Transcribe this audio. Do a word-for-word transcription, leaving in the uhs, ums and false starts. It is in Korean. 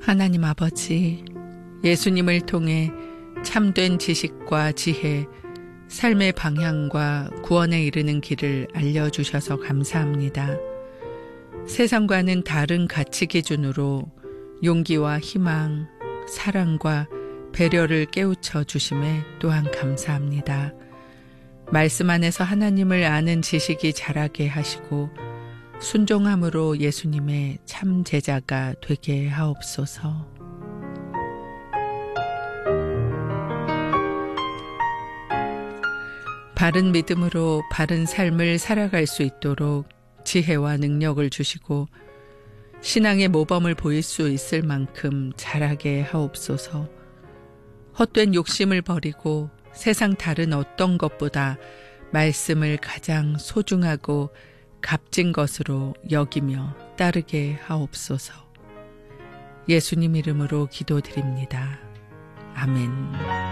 하나님 아버지, 예수님을 통해 참된 지식과 지혜, 삶의 방향과 구원에 이르는 길을 알려주셔서 감사합니다. 세상과는 다른 가치 기준으로 용기와 희망, 사랑과 배려를 깨우쳐 주심에 또한 감사합니다. 말씀 안에서 하나님을 아는 지식이 자라게 하시고 순종함으로 예수님의 참 제자가 되게 하옵소서. 바른 믿음으로 바른 삶을 살아갈 수 있도록 지혜와 능력을 주시고 신앙의 모범을 보일 수 있을 만큼 자라게 하옵소서. 헛된 욕심을 버리고 세상 다른 어떤 것보다 말씀을 가장 소중하고 값진 것으로 여기며 따르게 하옵소서. 예수님 이름으로 기도드립니다. 아멘.